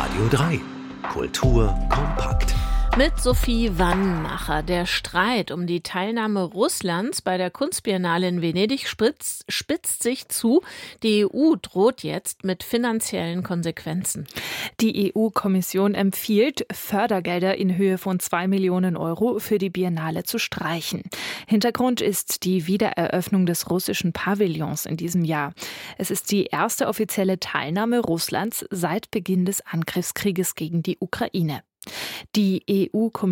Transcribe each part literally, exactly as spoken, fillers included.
Radio drei. Kultur kompakt. Mit Sophie Wannmacher. Der Streit um die Teilnahme Russlands bei der Kunstbiennale in Venedig spitzt, spitzt sich zu. Die E U droht jetzt mit finanziellen Konsequenzen. Die E U-Kommission empfiehlt, Fördergelder in Höhe von zwei Millionen Euro für die Biennale zu streichen. Hintergrund ist die Wiedereröffnung des russischen Pavillons in diesem Jahr. Es ist die erste offizielle Teilnahme Russlands seit Beginn des Angriffskrieges gegen die Ukraine. Die E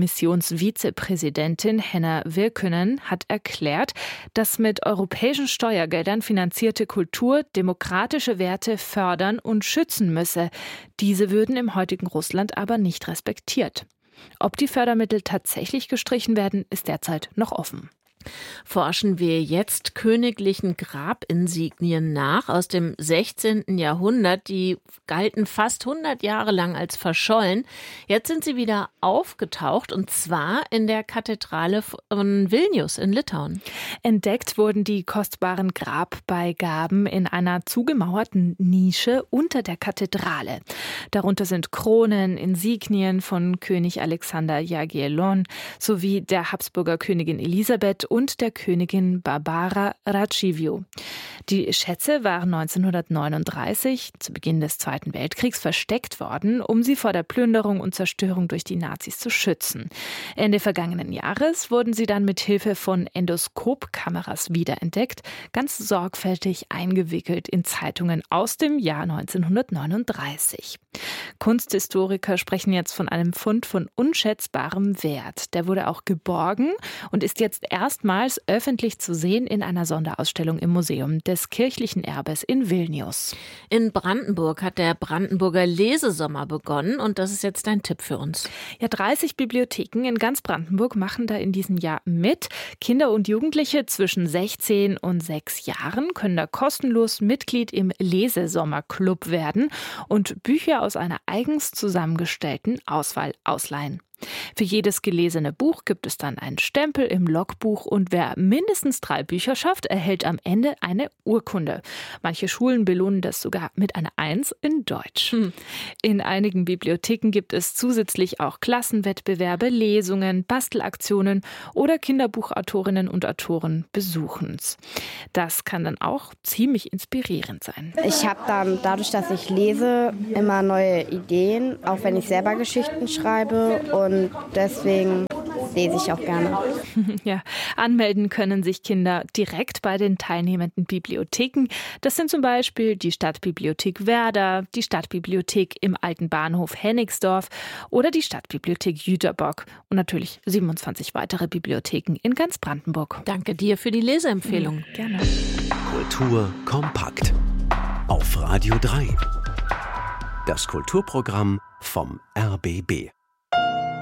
U-Kommissionsvizepräsidentin Henna Virkkunen hat erklärt, dass mit europäischen Steuergeldern finanzierte Kultur demokratische Werte fördern und schützen müsse. Diese würden im heutigen Russland aber nicht respektiert. Ob die Fördermittel tatsächlich gestrichen werden, ist derzeit noch offen. Forschen wir jetzt königlichen Grabinsignien nach aus dem sechzehnten Jahrhundert. Die galten fast hundert Jahre lang als verschollen. Jetzt sind sie wieder aufgetaucht, und zwar in der Kathedrale von Vilnius in Litauen. Entdeckt wurden die kostbaren Grabbeigaben in einer zugemauerten Nische unter der Kathedrale. Darunter sind Kronen, Insignien von König Alexander Jagiellon sowie der Habsburger Königin Elisabeth und der Königin Barbara Radziwiłł. Die Schätze waren neunzehnhundertneununddreißig, zu Beginn des Zweiten Weltkriegs, versteckt worden, um sie vor der Plünderung und Zerstörung durch die Nazis zu schützen. Ende vergangenen Jahres wurden sie dann mit Hilfe von Endoskopkameras wiederentdeckt, ganz sorgfältig eingewickelt in Zeitungen aus dem Jahr neunzehnhundertneununddreißig. Kunsthistoriker sprechen jetzt von einem Fund von unschätzbarem Wert. Der wurde auch geborgen und ist jetzt erstmals öffentlich zu sehen in einer Sonderausstellung im Museum des kirchlichen Erbes in Vilnius. In Brandenburg hat der Brandenburger Lesesommer begonnen, und das ist jetzt ein Tipp für uns. Ja, dreißig Bibliotheken in ganz Brandenburg machen da in diesem Jahr mit. Kinder und Jugendliche zwischen sechzehn und sechs Jahren können da kostenlos Mitglied im Lesesommerclub werden und Bücher aus einer eigens zusammengestellten Auswahl ausleihen. Für jedes gelesene Buch gibt es dann einen Stempel im Logbuch, und wer mindestens drei Bücher schafft, erhält am Ende eine Urkunde. Manche Schulen belohnen das sogar mit einer Eins in Deutsch. Hm. In einigen Bibliotheken gibt es zusätzlich auch Klassenwettbewerbe, Lesungen, Bastelaktionen oder Kinderbuchautorinnen und Autoren besuchen's. Das kann dann auch ziemlich inspirierend sein. Ich habe dann dadurch, dass ich lese, immer neue Ideen, auch wenn ich selber Geschichten schreibe, und Und deswegen lese ich auch gerne. Ja, anmelden können sich Kinder direkt bei den teilnehmenden Bibliotheken. Das sind zum Beispiel die Stadtbibliothek Werder, die Stadtbibliothek im alten Bahnhof Hennigsdorf oder die Stadtbibliothek Jüterbock und natürlich siebenundzwanzig weitere Bibliotheken in ganz Brandenburg. Danke dir für die Leseempfehlung. Mhm, gerne. Kultur kompakt. Auf Radio drei. Das Kulturprogramm vom R B B.